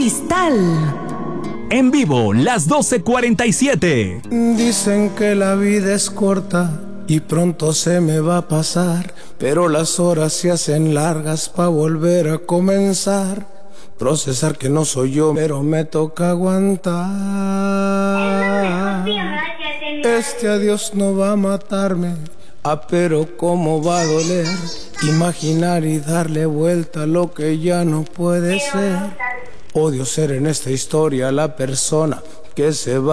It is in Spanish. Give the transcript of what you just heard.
Cristal. En vivo, las 12:47. Dicen que la vida es corta y pronto se me va a pasar, pero las horas se hacen largas pa' volver a comenzar. Procesar que no soy yo, pero me toca aguantar. Este adiós no va a matarme, pero cómo va a doler imaginar y darle vuelta a lo que ya no puede ser. Odio ser en esta historia la persona que se va.